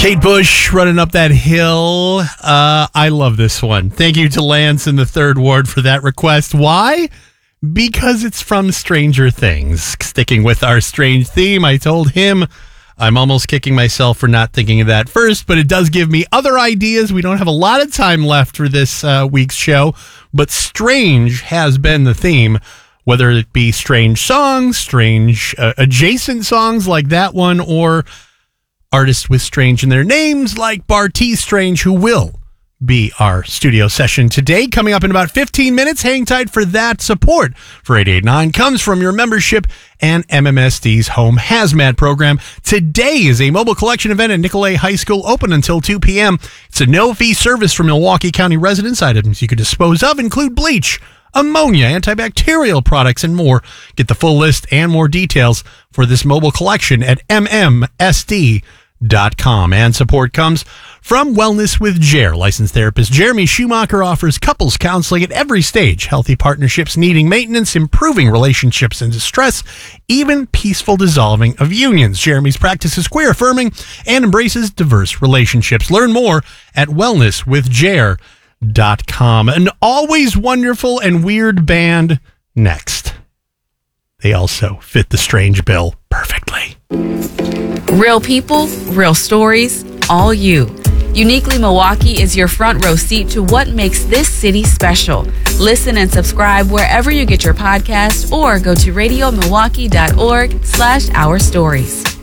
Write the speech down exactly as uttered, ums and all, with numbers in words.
Kate Bush running up that hill. Uh, I love this one. Thank you to Lance in the third ward for that request. Why? Because it's from Stranger Things. Sticking with our strange theme, I told him I'm almost kicking myself for not thinking of that first, but it does give me other ideas. We don't have a lot of time left for this uh, week's show, but strange has been the theme, whether it be strange songs, strange uh, adjacent songs like that one, or artists with strange in their names like Barty Strange, who will be our studio session today. Coming up in about fifteen minutes. Hang tight for that. Support for eight eighty-nine comes from your membership and M M S D's Home Hazmat program. Today is a mobile collection event at Nicolet High School, open until two p.m. It's a no-fee service for Milwaukee County residents. Items you could dispose of include bleach, ammonia, antibacterial products, and more. Get the full list and more details for this mobile collection at M M S D dot com. And support comes from Wellness with Jer. Licensed therapist Jeremy Schumacher offers couples counseling at every stage. Healthy partnerships needing maintenance, improving relationships in distress, even peaceful dissolving of unions. Jeremy's practice is queer affirming and embraces diverse relationships. Learn more at wellness with jer dot com. An always wonderful and weird band next. They also fit the strange bill perfectly. Real people, real stories, all you. Uniquely Milwaukee is your front row seat to what makes this city special. Listen and subscribe wherever you get your podcast or go to radio milwaukee dot org slash our stories.